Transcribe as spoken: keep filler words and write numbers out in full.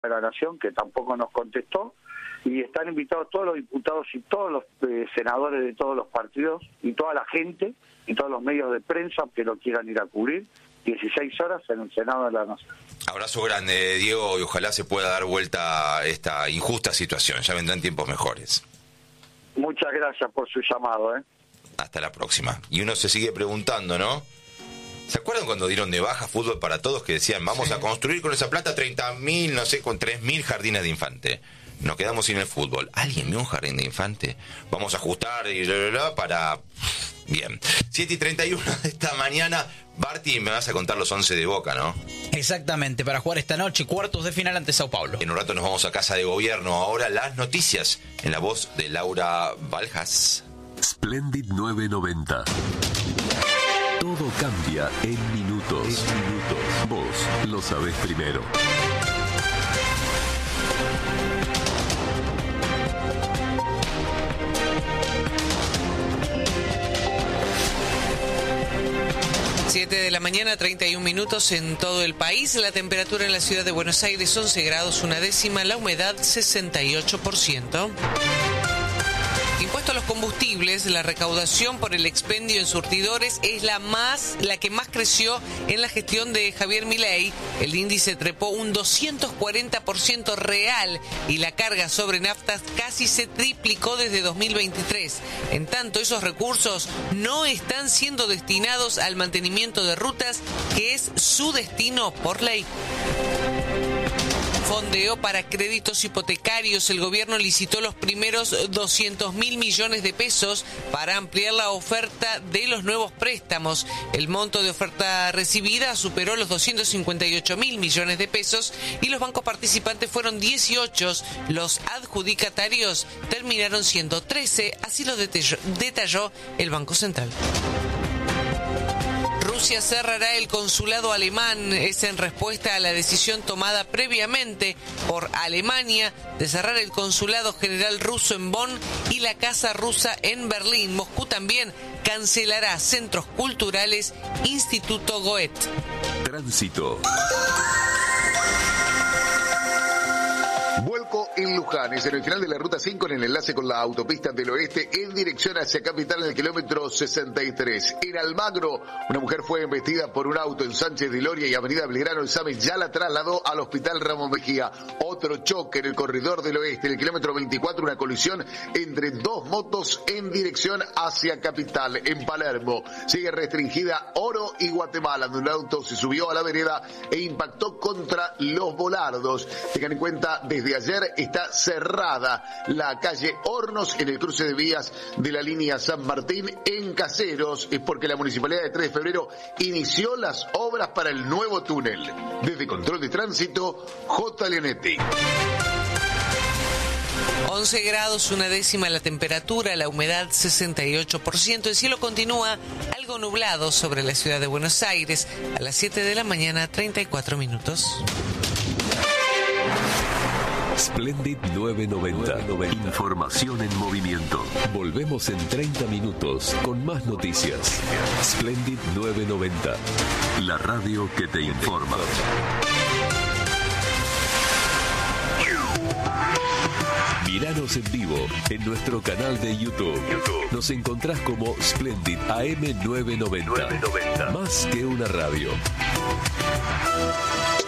de la Nación, que tampoco nos contestó, y están invitados todos los diputados y todos los eh, senadores de todos los partidos y toda la gente y todos los medios de prensa que lo quieran ir a cubrir, dieciséis horas en el Senado de la Nación. Abrazo grande, Diego, y ojalá se pueda dar vuelta a esta injusta situación. Ya vendrán tiempos mejores. Muchas gracias por su llamado, ¿eh? Hasta la próxima. Y uno se sigue preguntando, ¿no? ¿Se acuerdan cuando dieron de baja Fútbol para Todos, que decían, vamos sí. a construir con esa plata treinta mil, no sé, con tres mil jardines de infante? Nos quedamos sin el fútbol. ¿Alguien vio un jardín de infante? Vamos a ajustar y bla, bla, bla para... Bien. siete y treinta y uno de esta mañana. Barty, me vas a contar los once de Boca, ¿no? Exactamente, para jugar esta noche, cuartos de final ante Sao Paulo. En un rato nos vamos a Casa de Gobierno. Ahora las noticias en la voz de Laura Valjas. Splendid nueve noventa. Todo cambia en minutos. En minutos. Vos lo sabés primero. siete de la mañana, treinta y un minutos en todo el país. La temperatura en la ciudad de Buenos Aires, once grados, una décima. La humedad, sesenta y ocho por ciento. Impuesto a los combustibles, la recaudación por el expendio en surtidores es la más, la que más creció en la gestión de Javier Milei. El índice trepó un doscientos cuarenta por ciento real y la carga sobre naftas casi se triplicó desde dos mil veintitrés. En tanto, esos recursos no están siendo destinados al mantenimiento de rutas, que es su destino por ley. Fondeo para créditos hipotecarios. El gobierno licitó los primeros doscientos mil millones de pesos para ampliar la oferta de los nuevos préstamos. El monto de oferta recibida superó los doscientos cincuenta y ocho mil millones de pesos y los bancos participantes fueron dieciocho. Los adjudicatarios terminaron siendo trece, así lo detalló, detalló el Banco Central. Rusia cerrará el consulado alemán. Es en respuesta a la decisión tomada previamente por Alemania de cerrar el consulado general ruso en Bonn y la casa rusa en Berlín. Moscú también cancelará centros culturales Instituto Goethe. Tránsito. Vuelco en Luján, es en el final de la ruta cinco en el enlace con la autopista del oeste en dirección hacia Capital en el kilómetro sesenta y tres. En Almagro, una mujer fue embestida por un auto en Sánchez de Loria y Avenida Belgrano. El SAME ya la trasladó al Hospital Ramón Mejía. Otro choque en el corredor del oeste, en el kilómetro veinticuatro, una colisión entre dos motos en dirección hacia Capital. En Palermo sigue restringida Oro y Guatemala, donde un auto se subió a la vereda e impactó contra los volardos. Tengan en cuenta, desde ayer está cerrada la calle Hornos en el cruce de vías de la línea San Martín en Caseros. Es porque la Municipalidad de tres de febrero inició las obras para el nuevo túnel. Desde Control de Tránsito, J. Leonetti. once grados, una décima la temperatura, la humedad sesenta y ocho por ciento. El cielo continúa algo nublado sobre la ciudad de Buenos Aires. A las siete de la mañana, treinta y cuatro minutos. Splendid nueve noventa. Información en movimiento. Volvemos en treinta minutos con más noticias. Splendid nueve noventa. La radio que te informa. Míranos en vivo en nuestro canal de YouTube. Nos encontrás como Splendid A M nueve noventa. Más que una radio.